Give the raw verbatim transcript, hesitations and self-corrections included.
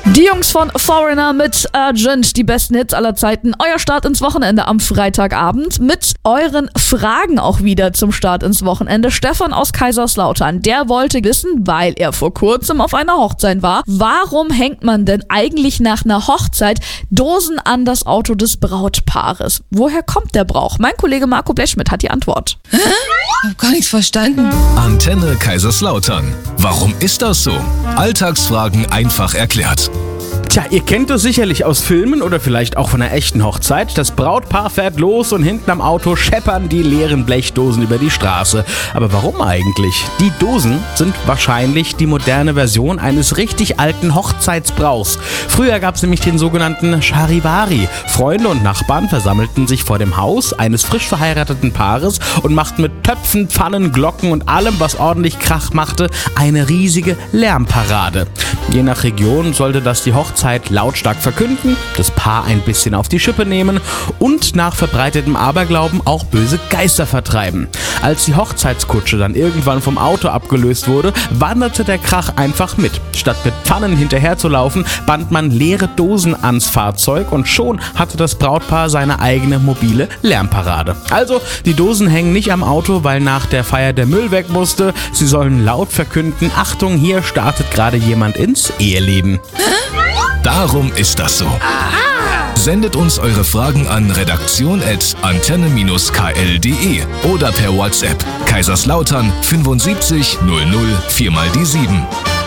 Die Jungs von Foreigner mit Urgent, die besten Hits aller Zeiten. Euer Start ins Wochenende am Freitagabend mit euren Fragen auch wieder zum Start ins Wochenende. Stefan aus Kaiserslautern, der wollte wissen, weil er vor kurzem auf einer Hochzeit war, warum hängt man denn eigentlich nach einer Hochzeit Dosen an das Auto des Brautpaares? Woher kommt der Brauch? Mein Kollege Marco Blechschmidt hat die Antwort. Hä? Ich hab gar nichts verstanden. Antenne Kaiserslautern. Warum ist das so? Alltagsfragen einfach erklärt. Tja, ihr kennt das sicherlich aus Filmen oder vielleicht auch von einer echten Hochzeit. Das Brautpaar fährt los und hinten am Auto scheppern die leeren Blechdosen über die Straße. Aber warum eigentlich? Die Dosen sind wahrscheinlich die moderne Version eines richtig alten Hochzeitsbrauchs. Früher gab es nämlich den sogenannten Charivari. Freunde und Nachbarn versammelten sich vor dem Haus eines frisch verheirateten Paares und machten mit Töpfen, Pfannen, Glocken und allem, was ordentlich Krach machte, eine riesige Lärmparade. Je nach Region sollte das die Hochzeit lautstark verkünden, das Paar ein bisschen auf die Schippe nehmen und nach verbreitetem Aberglauben auch böse Geister vertreiben. Als die Hochzeitskutsche dann irgendwann vom Auto abgelöst wurde, wanderte der Krach einfach mit. Statt mit Pfannen hinterherzulaufen, band man leere Dosen ans Fahrzeug und schon hatte das Brautpaar seine eigene mobile Lärmparade. Also, die Dosen hängen nicht am Auto, weil nach der Feier der Müll weg musste. Sie sollen laut verkünden: Achtung, hier startet gerade jemand ins Eheleben. Darum ist das so. Sendet uns eure Fragen an redaktion at antenne k l punkt d e oder per WhatsApp Kaiserslautern fünfundsiebzig null null vier mal die sieben.